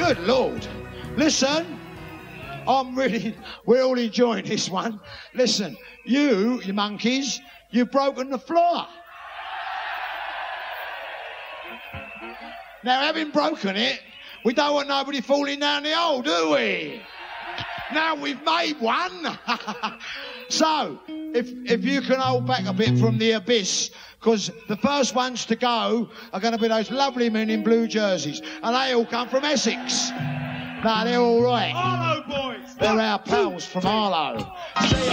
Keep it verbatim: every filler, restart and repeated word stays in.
Good Lord. Listen, I'm really, we're all enjoying this one. Listen, you, you monkeys, you've broken the floor. Now, having broken it, we don't want nobody falling down the hole, do we? Now we've made one. So, if if you can hold back a bit from the abyss, because the first ones to go are going to be those lovely men in blue jerseys, and they all come from Essex. No, they're all right. Arlo boys. They're our pals from Arlo. See ya.